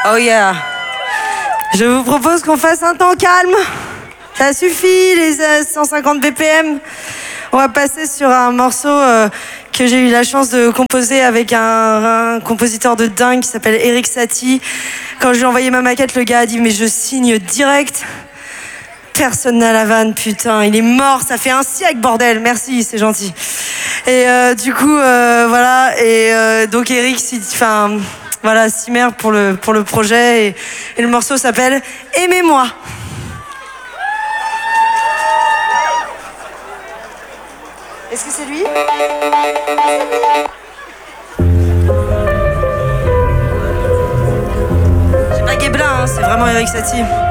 Oh yeah. Je vous propose qu'on fasse un temps calme. Ça suffit, les 150 BPM. On va passer sur un morceau que j'ai eu la chance de composer avec un compositeur de dingue qui s'appelle Eric Satie. Quand je lui ai envoyé ma maquette, le gars a dit « Mais je signe direct ». Personne n'a la vanne, putain, il est mort, ça fait un siècle, bordel, merci, c'est gentil. Et du coup, voilà, et donc Eric, voilà, Simer pour le projet, et le morceau s'appelle « Aimez-moi ». Est-ce que c'est lui ? J'ai pas Guéblin, hein, c'est vraiment Eric Satie.